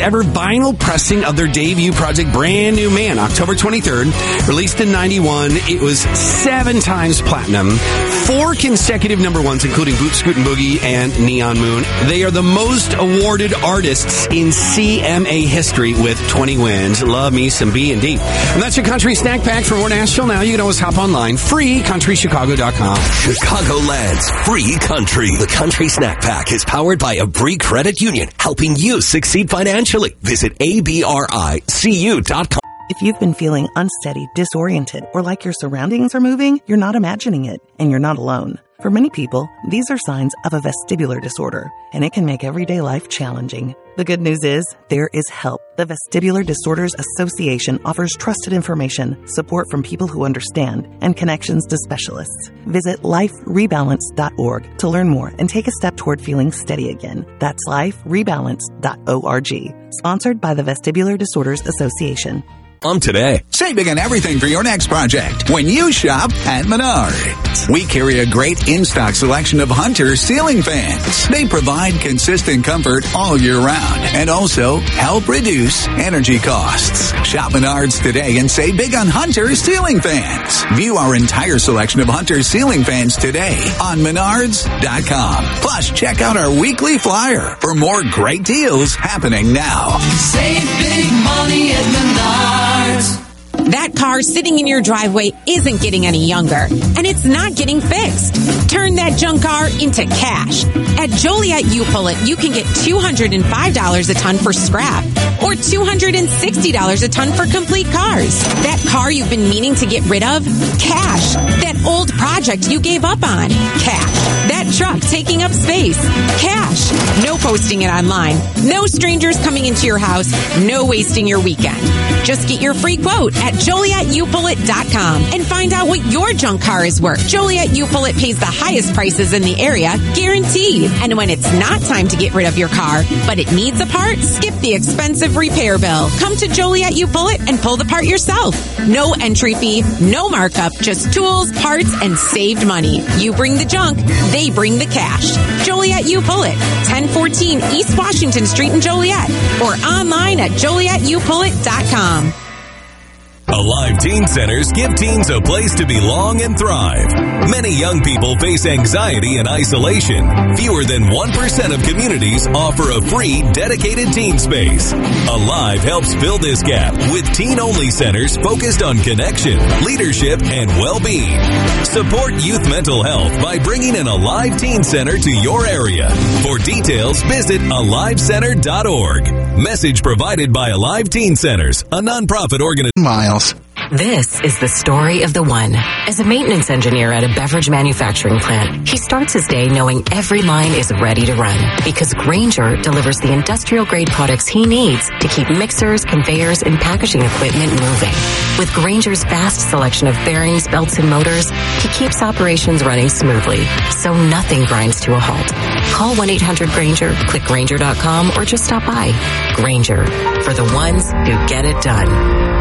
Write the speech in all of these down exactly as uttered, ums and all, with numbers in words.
ever vinyl pressing of their debut project, Brand New Man, October twenty-third. Released in ninety-one, it was seven times platinum, four consecutive number ones, including Boot Scootin' Boogie and Neon Moon. They are the most awarded artists in C M A history with twenty wins. Love me some B and D. And that's your country snack pack. For more Nashville Now, you can always hop online, free country chicago dot com. Chicagoland's free country. The Country Snack Pack is powered by Abri Credit Union, helping you succeed financially. Visit A B R I C U dot com. If you've been feeling unsteady, disoriented, or like your surroundings are moving, you're not imagining it, and you're not alone. For many people, these are signs of a vestibular disorder, and it can make everyday life challenging. The good news is, there is help. The Vestibular Disorders Association offers trusted information, support from people who understand, and connections to specialists. Visit life rebalance dot org to learn more and take a step toward feeling steady again. That's life rebalance dot org. Sponsored by the Vestibular Disorders Association. On today. Save big on everything for your next project when you shop at Menards. We carry a great in-stock selection of Hunter ceiling fans. They provide consistent comfort all year round and also help reduce energy costs. Shop Menards today and save big on Hunter ceiling fans. View our entire selection of Hunter ceiling fans today on menards dot com. Plus, check out our weekly flyer for more great deals happening now. Save big money at Menards. That car sitting in your driveway isn't getting any younger, and it's not getting fixed. Turn that junk car into cash. At Joliet U-Pull-It, you can get two hundred five dollars a ton for scrap or two hundred sixty dollars a ton for complete cars. That car you've been meaning to get rid of? Cash. That old project you gave up on? Cash. That truck taking up space? Cash. No posting it online. No strangers coming into your house. No wasting your weekend. Just get your free quote at Joliet U Pull It dot com and find out what your junk car is worth. Joliet U-Pull-It pays the highest prices in the area, guaranteed. And when it's not time to get rid of your car, but it needs a part, skip the expensive repair bill. Come to Joliet U-Pull-It and pull the part yourself. No entry fee, no markup, just tools, parts, and saved money. You bring the junk, they bring the cash. Joliet U-Pull-It, ten fourteen East Washington Street in Joliet, or online at Joliet U Pull It dot com. Alive Teen Centers give teens a place to belong and thrive. Many young people face anxiety and isolation. Fewer than one percent of communities offer a free, dedicated teen space. Alive helps fill this gap with teen-only centers focused on connection, leadership, and well-being. Support youth mental health by bringing an Alive Teen Center to your area. For details, visit alive center dot org. Message provided by Alive Teen Centers, a nonprofit organization. Miles. This is the story of the one. As a maintenance engineer at a beverage manufacturing plant, he starts his day knowing every line is ready to run because Grainger delivers the industrial-grade products he needs to keep mixers, conveyors, and packaging equipment moving. With Grainger's vast selection of bearings, belts, and motors, he keeps operations running smoothly, so nothing grinds to a halt. Call one eight hundred Grainger, click Grainger dot com, or just stop by. Grainger, for the ones who get it done.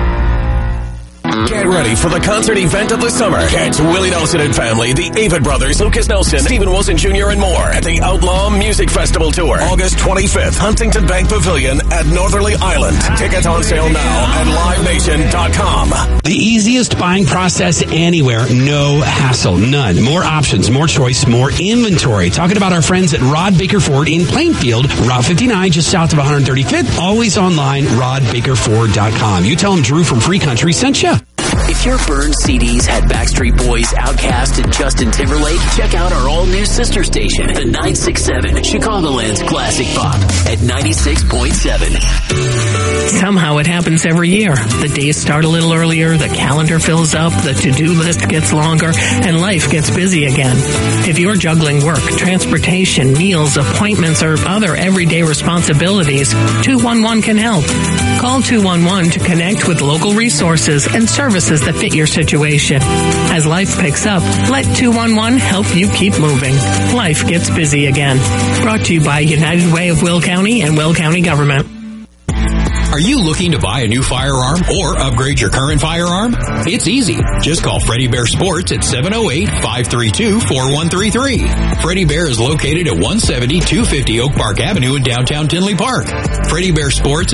Get ready for the concert event of the summer. Catch Willie Nelson and family, the Avett Brothers, Lucas Nelson, Stephen Wilson Junior, and more at the Outlaw Music Festival Tour. August twenty-fifth, Huntington Bank Pavilion at Northerly Island. Tickets on sale now at live nation dot com. The easiest buying process anywhere. No hassle. None. More options, more choice, more inventory. Talking about our friends at Rod Baker Ford in Plainfield, Route fifty-nine, just south of one hundred thirty-fifth. Always online, rod baker ford dot com. You tell them Drew from Free Country sent you. If your burned C Ds had Backstreet Boys, Outkast, and Justin Timberlake, check out our all-new sister station, the nine six seven, Chicagoland's Classic Pop at ninety-six point seven. Somehow it happens every year. The days start a little earlier, the calendar fills up, the to-do list gets longer, and life gets busy again. If you're juggling work, transportation, meals, appointments, or other everyday responsibilities, two one one can help. Call two one one to connect with local resources and services that fit your situation. As life picks up, let two one one help you keep moving. Life gets busy again. Brought to you by United Way of Will County and Will County Government. Are you looking to buy a new firearm or upgrade your current firearm? It's easy. Just call Freddie Bear Sports at seven oh eight, five three two, four one three three. Freddie Bear is located at one seventy, two fifty Oak Park Avenue in downtown Tinley Park. Freddie Bear Sports